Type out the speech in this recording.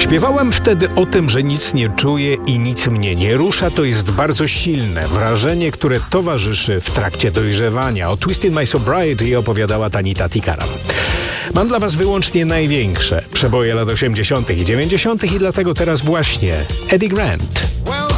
Śpiewałem wtedy o tym, że nic nie czuję i nic mnie nie rusza. To jest bardzo silne wrażenie, które towarzyszy w trakcie dojrzewania. O Twisted My Sobriety opowiadała Tanita Tikaram. Mam dla was wyłącznie największe przeboje lat 80. i 90. i dlatego teraz właśnie Eddie Grant.